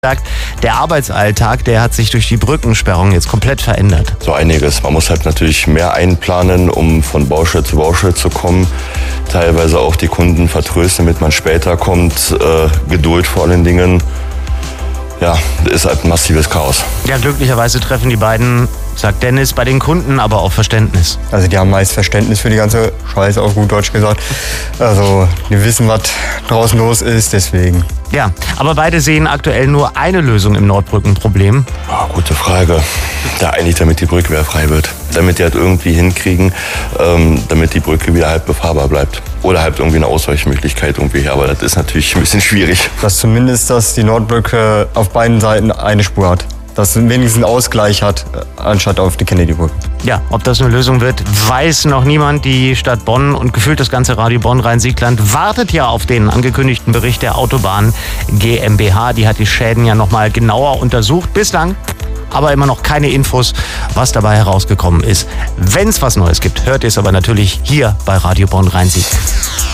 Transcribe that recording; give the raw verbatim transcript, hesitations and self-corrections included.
sagt, der Arbeitsalltag, der hat sich durch die Brückensperrung jetzt komplett verändert. So einiges. Man muss halt natürlich mehr einplanen, um von Baustelle zu Baustelle zu kommen. Teilweise auch die Kunden vertrösten, damit man später kommt. Äh, Geduld vor allen Dingen. Ja, ist halt ein massives Chaos. Ja, glücklicherweise treffen die beiden, sagt Dennis, bei den Kunden aber auch Verständnis. Also die haben meist Verständnis für die ganze Scheiße, auf gut Deutsch gesagt. Also die wissen, was draußen los ist, deswegen. Ja, aber beide sehen aktuell nur eine Lösung im Nordbrückenproblem. Oh, gute Frage. Ja, eigentlich damit die Brücke wieder frei wird. Damit die halt irgendwie hinkriegen, ähm, damit die Brücke wieder halb befahrbar bleibt. Oder halt irgendwie eine Ausweichmöglichkeit irgendwie her. Aber das ist natürlich ein bisschen schwierig. Dass zumindest, dass die Nordbrücke auf beiden Seiten eine Spur hat. Dass es wenigstens einen Ausgleich hat, anstatt auf die Kennedy-Brücke. Ja, ob das eine Lösung wird, weiß noch niemand. Die Stadt Bonn und gefühlt das ganze Radio Bonn-Rhein-Siegland wartet ja auf den angekündigten Bericht der Autobahn GmbH. Die hat die Schäden ja noch mal genauer untersucht. Bislang aber immer noch keine Infos, was dabei herausgekommen ist. Wenn es was Neues gibt, hört ihr es aber natürlich hier bei Radio Bonn-Rhein-Sieg.